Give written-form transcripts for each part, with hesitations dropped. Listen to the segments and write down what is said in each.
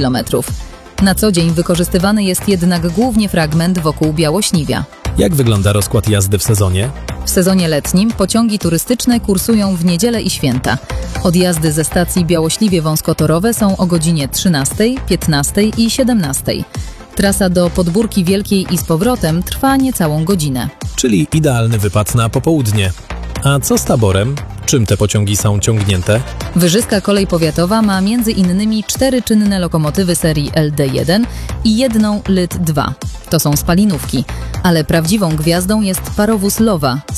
km. Na co dzień wykorzystywany jest jednak głównie fragment wokół Białośliwia. Jak wygląda rozkład jazdy w sezonie? W sezonie letnim pociągi turystyczne kursują w niedzielę i święta. Odjazdy ze stacji Białośliwie wąskotorowe są o godzinie 13, 15 i 17. Trasa do Podbórki Wielkiej i z powrotem trwa niecałą godzinę. Czyli idealny wypad na popołudnie. A co z taborem? Czym te pociągi są ciągnięte? Wyżyska Kolej Powiatowa ma m.in. 4 czynne lokomotywy serii LD1 i jedną LYT-2. To są spalinówki, ale prawdziwą gwiazdą jest parowóz Lowa z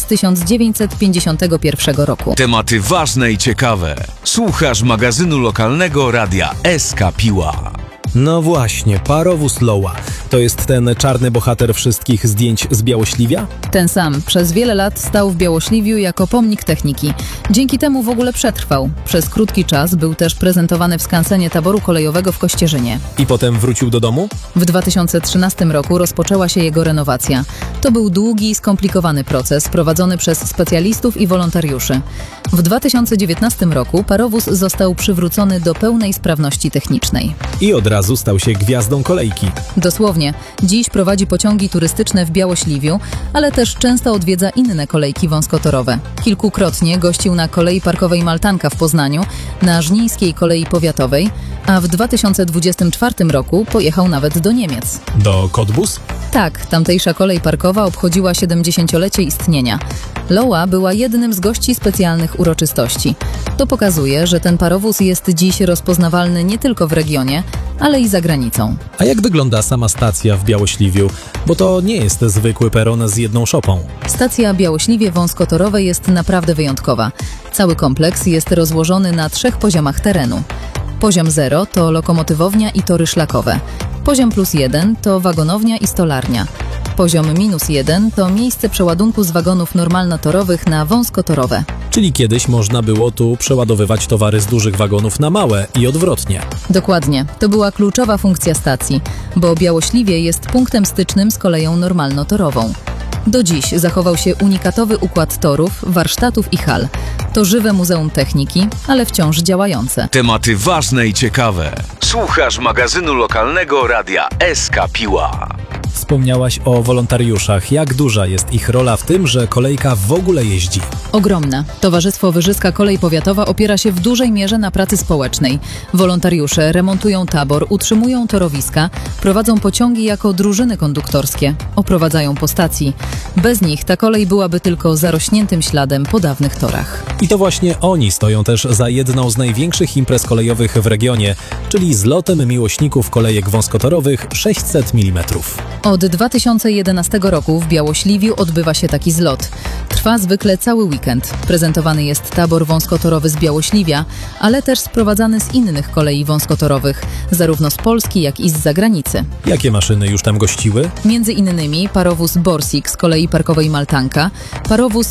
1951 roku. Tematy ważne i ciekawe. Słuchasz magazynu lokalnego Radia SK Piła. No właśnie, parowóz Lowa. To jest ten czarny bohater wszystkich zdjęć z Białośliwia? Ten sam przez wiele lat stał w Białośliwiu jako pomnik techniki. Dzięki temu w ogóle przetrwał. Przez krótki czas był też prezentowany w skansenie taboru kolejowego w Kościerzynie. I potem wrócił do domu? W 2013 roku rozpoczęła się jego renowacja. To był długi i skomplikowany proces prowadzony przez specjalistów i wolontariuszy. W 2019 roku parowóz został przywrócony do pełnej sprawności technicznej. I od razu stał się gwiazdą kolejki. Dosłownie. Dziś prowadzi pociągi turystyczne w Białośliwiu, ale też często odwiedza inne kolejki wąskotorowe. Kilkukrotnie gościł na Kolei Parkowej Maltanka w Poznaniu, na Żnińskiej Kolei Powiatowej, a w 2024 roku pojechał nawet do Niemiec. Do Cottbus? Tak, tamtejsza kolej parkowa obchodziła 70-lecie istnienia. Lowa była jednym z gości specjalnych uroczystości. To pokazuje, że ten parowóz jest dziś rozpoznawalny nie tylko w regionie, ale i za granicą. A jak wygląda sama stacja w Białośliwiu? Bo to nie jest zwykły peron z jedną szopą. Stacja Białośliwie wąskotorowe jest naprawdę wyjątkowa. Cały kompleks jest rozłożony na 3 poziomach terenu. Poziom 0 to lokomotywownia i tory szlakowe. Poziom +1 to wagonownia i stolarnia. Poziom -1 to miejsce przeładunku z wagonów normalnotorowych na wąskotorowe. Czyli kiedyś można było tu przeładowywać towary z dużych wagonów na małe i odwrotnie. Dokładnie. To była kluczowa funkcja stacji, bo Białośliwie jest punktem stycznym z koleją normalnotorową. Do dziś zachował się unikatowy układ torów, warsztatów i hal. To żywe muzeum techniki, ale wciąż działające. Tematy ważne i ciekawe. Słuchasz magazynu lokalnego Radia SK Piła. Wspomniałaś o wolontariuszach. Jak duża jest ich rola w tym, że kolejka w ogóle jeździ? Ogromna. Towarzystwo Wyżyska Kolej Powiatowa opiera się w dużej mierze na pracy społecznej. Wolontariusze remontują tabor, utrzymują torowiska, prowadzą pociągi jako drużyny konduktorskie, oprowadzają po stacji. Bez nich ta kolej byłaby tylko zarośniętym śladem po dawnych torach. I to właśnie oni stoją też za jedną z największych imprez kolejowych w regionie, czyli zlotem miłośników kolejek wąskotorowych 600 mm. Od 2011 roku w Białośliwiu odbywa się taki zlot. Trwa zwykle cały weekend. Prezentowany jest tabor wąskotorowy z Białośliwia, ale też sprowadzany z innych kolei wąskotorowych, zarówno z Polski, jak i z zagranicy. Jakie maszyny już tam gościły? Między innymi parowóz Borsig z Kolei Parkowej Maltanka, parowóz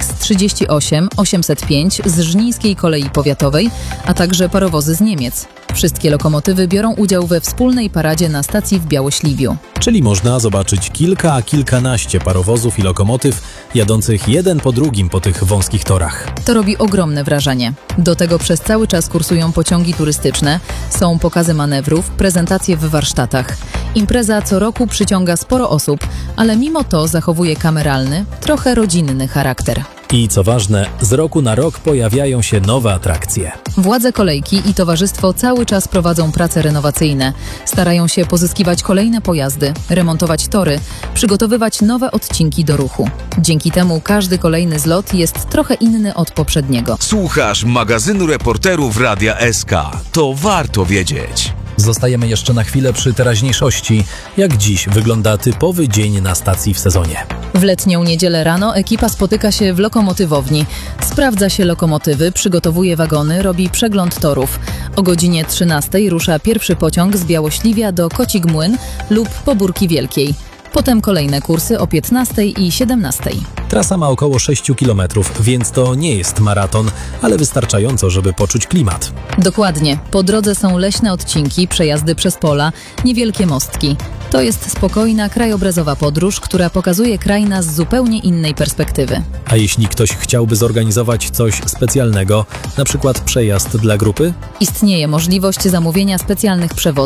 PX38 805 z Żnińskiej Kolei Powiatowej, a także parowozy z Niemiec. Wszystkie lokomotywy biorą udział we wspólnej paradzie na stacji w Białośliwiu. Czyli można zobaczyć kilka, kilkanaście parowozów i lokomotyw jadących jeden po drugim po tych wąskich torach. To robi ogromne wrażenie. Do tego przez cały czas kursują pociągi turystyczne, są pokazy manewrów, prezentacje w warsztatach. Impreza co roku przyciąga sporo osób, ale mimo to zachowuje kameralny, trochę rodzinny charakter. I co ważne, z roku na rok pojawiają się nowe atrakcje. Władze kolejki i towarzystwo cały czas prowadzą prace renowacyjne. Starają się pozyskiwać kolejne pojazdy, remontować tory, przygotowywać nowe odcinki do ruchu. Dzięki temu każdy kolejny zlot jest trochę inny od poprzedniego. Słuchasz magazynu reporterów Radia SK. To warto wiedzieć. Zostajemy jeszcze na chwilę przy teraźniejszości. Jak dziś wygląda typowy dzień na stacji w sezonie? W letnią niedzielę rano ekipa spotyka się w lokomotywowni. Sprawdza się lokomotywy, przygotowuje wagony, robi przegląd torów. O godzinie 13 rusza pierwszy pociąg z Białośliwia do Kocik Młyn lub Pobórki Wielkiej. Potem kolejne kursy o 15 i 17. Trasa ma około 6 km, więc to nie jest maraton, ale wystarczająco, żeby poczuć klimat. Dokładnie. Po drodze są leśne odcinki, przejazdy przez pola, niewielkie mostki. To jest spokojna, krajobrazowa podróż, która pokazuje kraj z zupełnie innej perspektywy. A jeśli ktoś chciałby zorganizować coś specjalnego, na przykład przejazd dla grupy? Istnieje możliwość zamówienia specjalnych przewozów